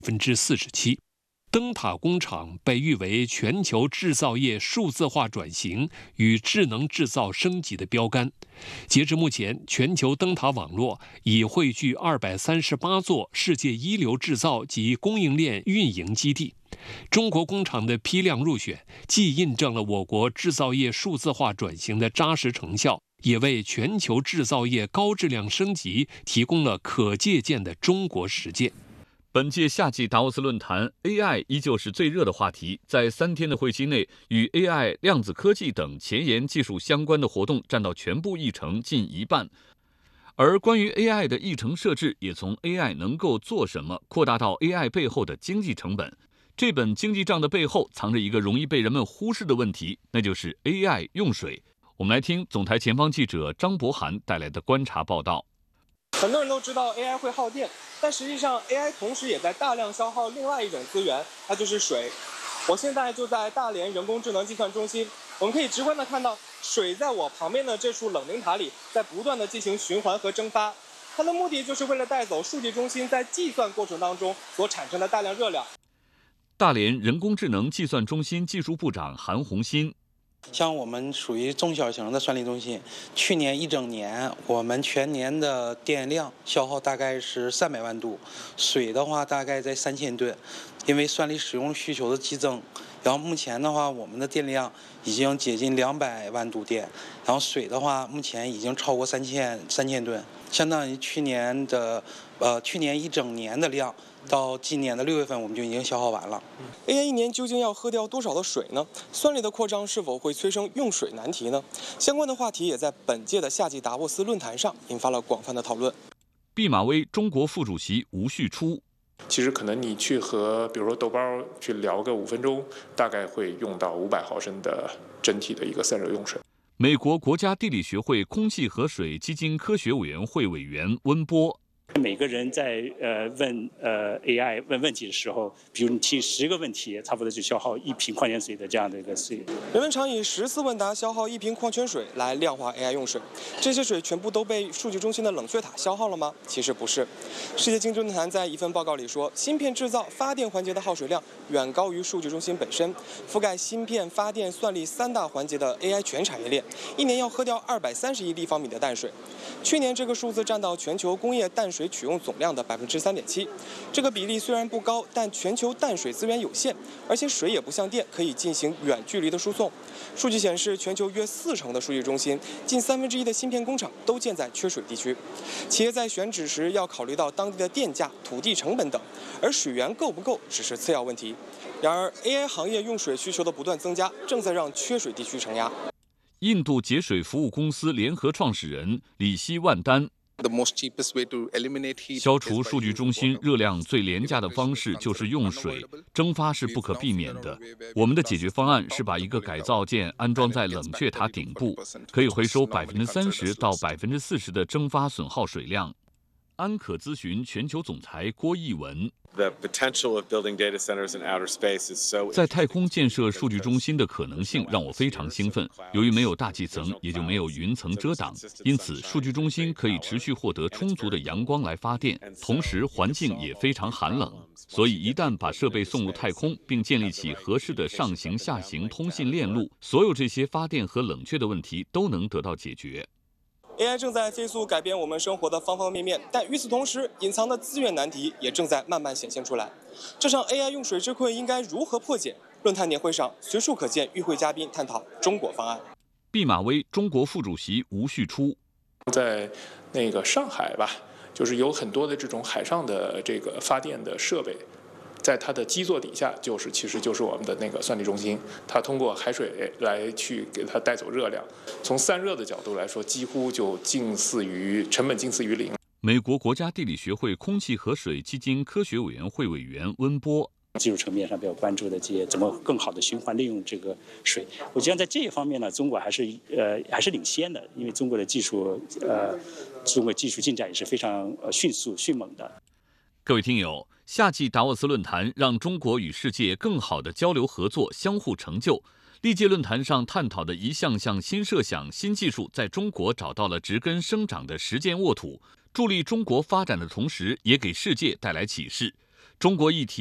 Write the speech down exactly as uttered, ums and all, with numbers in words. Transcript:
百分之四十七。灯塔工厂被誉为全球制造业数字化转型与智能制造升级的标杆。截至目前，全球灯塔网络已汇聚二百三十八座世界一流制造及供应链运营基地。中国工厂的批量入选，既印证了我国制造业数字化转型的扎实成效，也为全球制造业高质量升级提供了可借鉴的中国实践。 本届夏季达沃斯论坛 A I 依旧是最热的话题，在三天的会期内，与 A I、量子科技等前沿技术相关的活动占到全部议程近一半。而关于 A I 的议程设置，也从 A I 能够做什么，扩大到 A I 背后的经济成本。这本经济账的背后，藏着一个容易被人们忽视的问题，那就是 A I 用水。我们来听总台前方记者张博涵带来的观察报道。 很多人都知道 A I 会耗电，但实际上 A I 同时也在大量消耗另外一种资源，它就是水。我现在就在大连人工智能计算中心，我们可以直观的看到水在我旁边的这处冷凝塔里在不断的进行循环和蒸发，它的目的就是为了带走数据中心在计算过程当中所产生的大量热量。 大连人工智能计算中心技术部长韩红新。 像我们属于中小型的算力中心，去年一整年我们全年的电量消耗大概是三百万度，水的话大概在三千吨，因为算力使用需求的激增，然后目前的话我们的电量已经接近两百万度电，然后水的话目前已经超过三千三千吨，相当于去年的呃去年一整年的量。到今年的六月份，我们就已经消耗完了。 A I 一年究竟要喝掉多少的水呢？算力的扩张是否会催生用水难题呢？相关的话题也在本届的夏季达沃斯论坛上引发了广泛的讨论。 毕马威中国副主席吴旭初， 其实可能你去和比如说豆包去聊个五分钟，大概会用到五百毫升的整体的一个散热用水。 美国国家地理学会空气和水基金科学委员会委员温波。 每个人在呃问呃 A I 问问题的时候，比如你提十个问题，差不多就消耗一瓶矿泉水的这样的一个水。 人们常以十次问答消耗一瓶矿泉水来量化 A I 用水，这些水全部都被数据中心的冷却塔消耗了吗？其实不是。世界经济论坛在一份报告里说，芯片制造、发电环节的耗水量远高于数据中心本身。覆盖芯片、发电、算力三大环节的 A I 全产业链，一年要喝掉二百三十亿立方米的淡水。去年这个数字占到全球工业淡水取用总量的百分之三点七，这个比例虽然不高，但全球淡水资源有限，而且水也不像电可以进行远距离的输送。数据显示，全球约四成的数据中心，近三分之一的芯片工厂都建在缺水地区。企业在选址时要考虑到当地的电价、土地成本等，而水源够不够只是次要问题。然而 ，A I 行业用水需求的不断增加，正在让缺水地区承压。 印度节水服务公司联合创始人里希万丹。消除数据中心热量最廉价的方式就是用水，蒸发是不可避免的。我们的解决方案是把一个改造件安装在冷却塔顶部，可以回收百分之三十到百分之四十的蒸发损耗水量。安可咨询全球总裁郭毅文。在太空建设数据中心的可能性让我非常兴奋。由于没有大气层，也就没有云层遮挡，因此数据中心可以持续获得充足的阳光来发电，同时环境也非常寒冷。所以一旦把设备送入太空，并建立起合适的上行下行通信链路，所有这些发电和冷却的问题都能得到解决。 A I 正在飞速改变我们生活的方方面面，但与此同时，隐藏的资源难题也正在慢慢显现出来。这场 A I 用水之困应该如何破解？论坛年会上随处可见与会嘉宾探讨中国方案。 毕马威中国副主席吴旭初， 在那个上海吧，就是有很多的这种海上的这个发电的设备。在它的基座底下，就是其实就是我们的那个算力中心，它通过海水来去给它带走热量。从散热的角度来说，几乎就近似于成本近似于零。 美国国家地理学会空气和水基金科学委员会委员温波。 技术层面上比较关注的这些怎么更好的循环利用这个水，我觉得在这一方面呢，中国还是呃还是领先的，因为中国的技术呃中国技术进展也是非常呃迅速迅猛的。 各位听友，夏季达沃斯论坛让中国与世界更好的交流合作，相互成就。历届论坛上探讨的一项项新设想、新技术，在中国找到了植根生长的实践沃土，助力中国发展的同时，也给世界带来启示。 中国一体